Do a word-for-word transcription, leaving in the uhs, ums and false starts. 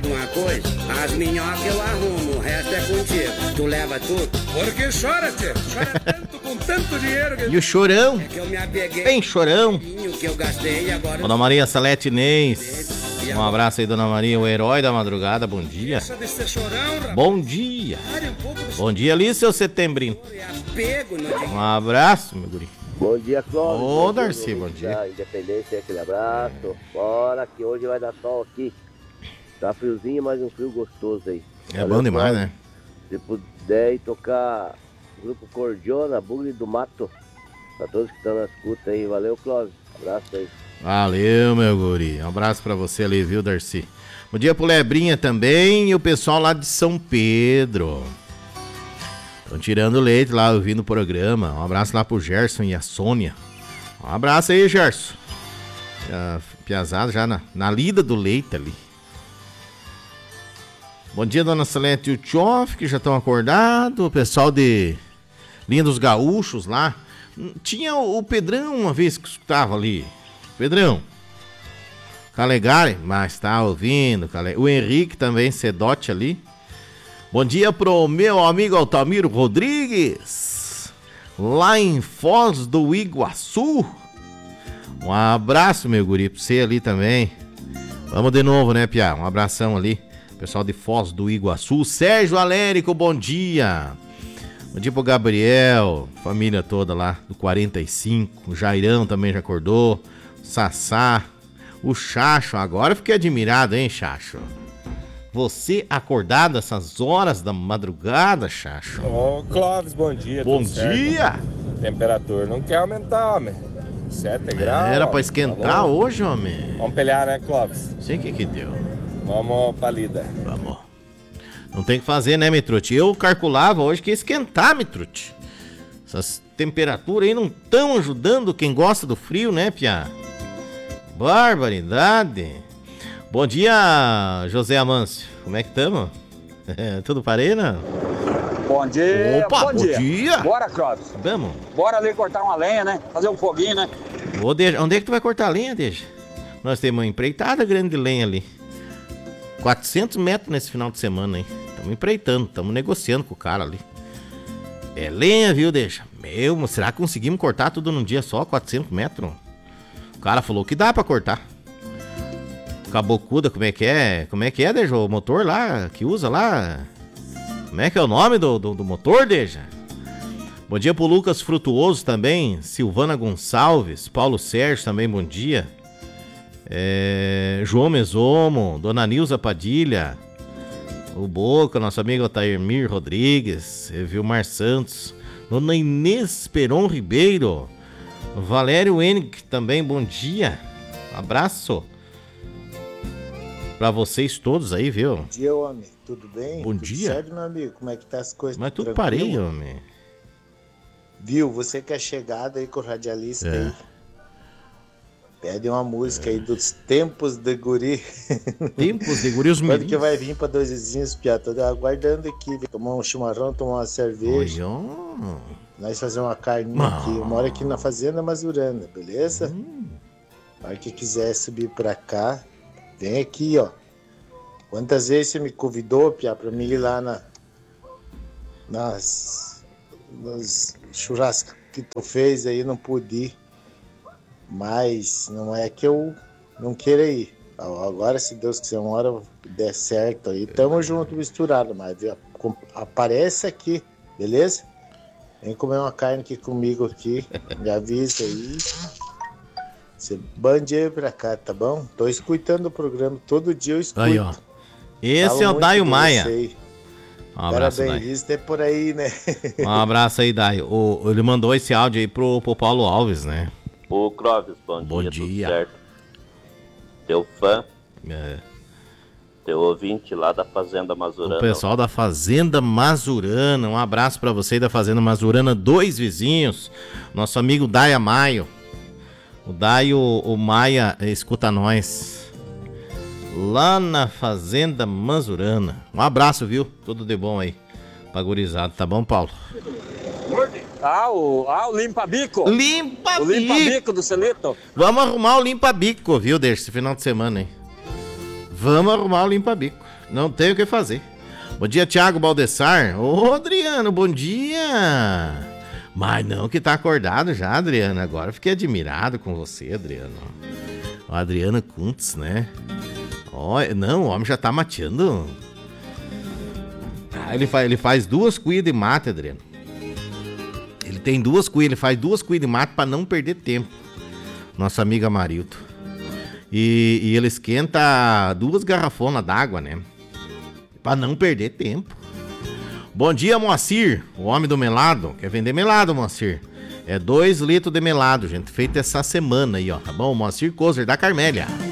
de uma coisa? As minhocas eu arrumo, o resto é contigo. Tu leva tudo? Por que chora, tchê? Chora tanto com tanto dinheiro que... E o chorão? É que eu me apeguei. Bem chorão. Que eu gastei agora... Dona Maria Salete Inês. Um abraço aí, Dona Maria, o herói da madrugada. Bom dia. Bom dia. Bom dia ali, seu Setembrino. Um abraço, meu guri. Bom dia, Clóvis. Ô, Darcy, bom dia. Independência, aquele abraço. Bora, que hoje vai dar sol aqui. Tá friozinho, mas um frio gostoso aí. É Valeu, bom demais, Clóvis. Né? Se puder ir tocar o grupo Cordiona, Bugre do Mato. Pra todos que estão na escuta aí. Valeu, Clóvis. Abraço aí. Valeu, meu guri. Um abraço pra você ali, viu, Darcy? Bom dia pro Lebrinha também e o pessoal lá de São Pedro. Estão tirando leite lá, ouvindo o programa. Um abraço lá pro Gerson e a Sônia. Um abraço aí, Gerson. Já, piazada já na, na lida do leite ali. Bom dia, Dona Salete e o Tchoff, que já estão acordados. O pessoal de Linha dos Gaúchos lá. Tinha o Pedrão uma vez que escutava ali. Pedrão, Calegari, mas tá ouvindo. Calegari. O Henrique também, Cedote ali. Bom dia pro meu amigo Altamiro Rodrigues, lá em Foz do Iguaçu. Um abraço, meu guri, pra você ali também. Vamos de novo, né, Piá? Um abração ali. Pessoal de Foz do Iguaçu. Sérgio Alérico, bom dia. Bom dia pro Gabriel, família toda lá do quarenta e cinco. O Jairão também já acordou. Sassá, o Chacho, agora eu fiquei admirado, hein, Chacho? Você acordado essas horas da madrugada, Chacho? Ô, oh, Clóvis, bom dia. Bom dia! A temperatura não quer aumentar, homem. sete graus. Era pra esquentar tá hoje, homem. Vamos pelear, né, Clóvis? Sei o que que deu. Vamos pra lida. Vamos. Não tem o que fazer, né, Mitrute? Eu calculava hoje que ia esquentar, Mitrute. Essas temperaturas aí não estão ajudando quem gosta do frio, né, Piá? Barbaridade. Bom dia, José Amâncio. Como é que estamos? Tudo parelho? Bom dia. Opa, bom, bom dia. dia. Bora, Clóvis. Vamos. Bora ali cortar uma lenha, né? Fazer um foguinho, né? Ô, Deja, onde é que tu vai cortar a lenha, Deja? Nós temos uma empreitada grande de lenha ali. quatrocentos metros nesse final de semana, hein? Estamos empreitando, estamos negociando com o cara ali. É lenha, viu, Deja? Meu, mas será que conseguimos cortar tudo num dia só, quatrocentos metros? O cara falou que dá pra cortar. Cabocuda, como é que é? Como é que é, Deja? O motor lá, que usa lá? Como é que é o nome do, do, do motor, Deja? Bom dia pro Lucas Frutuoso também, Silvana Gonçalves, Paulo Sérgio também, bom dia. É, João Mesomo, Dona Nilza Padilha, o Boca, nosso amigo Otairmir Rodrigues, Vilmar Santos, Dona Inês Peron Ribeiro, Valério Henrique também, bom dia, abraço pra vocês todos aí, viu? Bom dia, homem, tudo bem? Bom tudo dia. certo, meu amigo? Como é que tá as coisas? Mas tudo parei, homem. Viu, você que é chegado aí com o radialista é. aí, pede uma música é. aí dos Tempos de Guri. Tempos de Guri, os Quando mirins. que vai vir pra dois vizinhos, Pia? Tô aguardando aqui, tomar um chimarrão, tomar uma cerveja. Oi, nós fazer uma carninha aqui. Eu moro aqui na Fazenda Mazurana, beleza? Hum. Para que quiser subir pra cá, vem aqui, ó. Quantas vezes você me convidou, Pia, pra mim ir lá na, nas, nas churrascos que tu fez aí, não pude ir. Mas não é que eu não queira ir. Agora, se Deus quiser, uma hora der certo aí, tamo junto, misturado, mas aparece aqui, beleza? Vem comer uma carne aqui comigo aqui, me avisa aí. Você bandeia pra cá, tá bom? Tô escutando o programa, todo dia eu escuto. Aí, ó. Esse Falo é o Daio Maia. Um abraço, Parabéns, isso é por aí, né? Um abraço aí, Daio. O, ele mandou esse áudio aí pro, pro Paulo Alves, né? Ô, Clóvis, bom, bom dia, dia. Tudo certo? Teu fã, é. teu ouvinte lá da Fazenda Mazurana. O pessoal da Fazenda Mazurana, um abraço pra você da Fazenda Mazurana, dois vizinhos, nosso amigo Daia Maio. O Daio, o Maia, escuta nós. Lá na Fazenda Mazurana. Um abraço, viu? Tudo de bom aí. Pra gurizada, tá bom, Paulo? Ah, o, ah, o limpa-bico. Limpa-bico. O limpa-bico do Celito. Vamos arrumar o limpa-bico, viu, desse final de semana, hein? Vamos arrumar o limpa-bico. Não tem o que fazer. Bom dia, Thiago Baldessar. Ô, Adriano, bom dia. Mas não que tá acordado já, Adriano. Agora eu fiquei admirado com você, Adriano. O Adriano Kuntz, né? Ó, não, o homem já tá mateando. Ah, ele, faz, ele faz duas cuias de mate, Adriano. Ele tem duas cuias, ele faz duas cuias de mate pra não perder tempo. Nossa amiga Marildo. E, e ele esquenta duas garrafonas d'água, né? Pra não perder tempo. Bom dia, Moacir, o homem do melado. Quer vender melado, Moacir? É dois litros de melado, gente. Feito essa semana aí, ó. Tá bom? Moacir Kozer, da Carmélia.